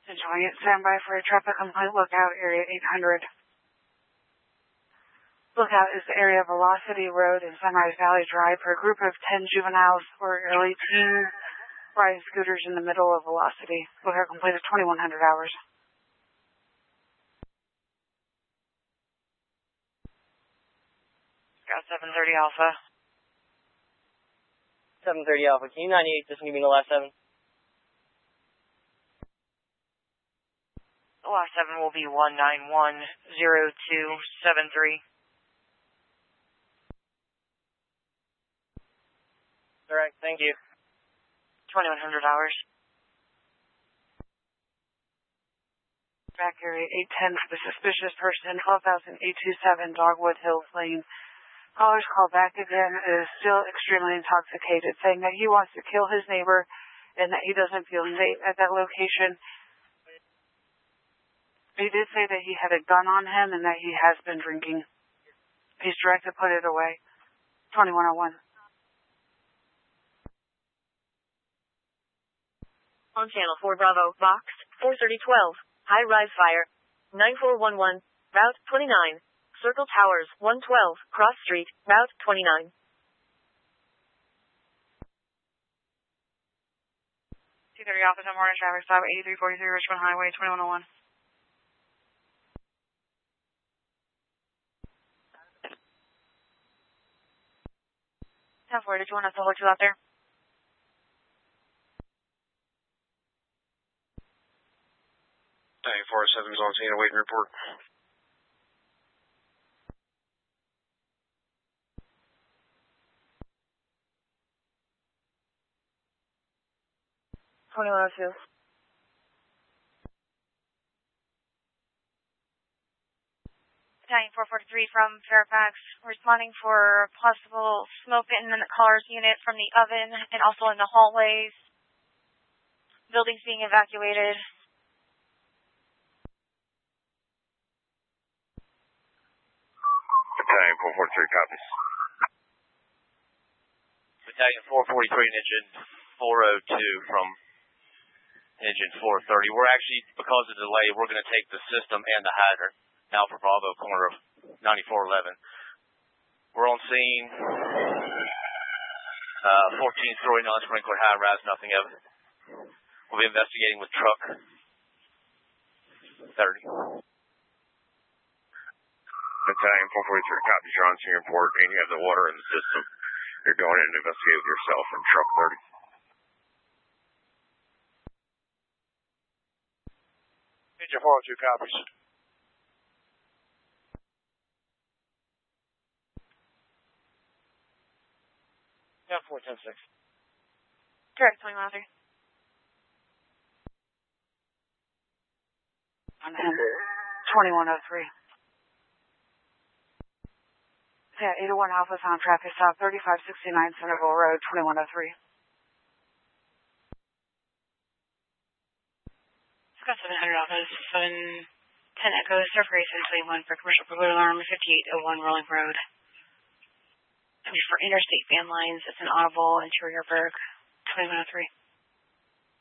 Enjoying it. Stand by for a traffic complaint. Lookout, area 800. Lookout is the area of Velocity Road and Sunrise Valley Drive for a group of 10 juveniles or early teens riding scooters in the middle of Velocity. Lookout completed 2100 hours. Got 730 Alpha. 730 Alpha. Can you 98 just give me the last 7? The last 7 will be 1910273. Correct. Thank you. 2100 hours. Back area 810 for the suspicious person, 12,827 Dogwood Hills Lane. Caller's call back again is still extremely intoxicated, saying that he wants to kill his neighbor and that he doesn't feel safe at that location. He did say that he had a gun on him and that he has been drinking. He's directed to put it away. 2101. On Channel 4 Bravo, Box 43012, High Rise Fire, 9411, Route 29, Circle Towers, 112, Cross Street, Route 29. 230 Office on morning traffic stop, 8343 Richmond Highway, 2101. Where did you want us to hold you out there? Hey, 407's on scene, awaiting report. Battalion 443 from Fairfax, responding for possible smoke getting in the caller's unit from the oven and also in the hallways. Buildings being evacuated. Battalion 443 copies. Battalion 443 and Engine 402 from Engine 430. We're actually, because of the delay, we're going to take the system and the hydrant. Alpha Bravo, corner of 9411. We're on scene. 14-story non-sprinkler high rise, nothing of it. We'll be investigating with truck 30. Battalion 443 copies. You're on scene report and you have the water in the system. You're going in to investigate with yourself in truck 30. Engine 402 copies. Yeah, 410-6. Correct, 2103. 2103. Yeah, 801 Alpha's on traffic stop, 3569 Centerville Road, 2103. Scott 700 Alpha, 710 Echo, Surf Grayson, 21 for commercial burglar alarm, 5801 Rolling Road. For interstate van lines, it's an audible interior berg, 2103.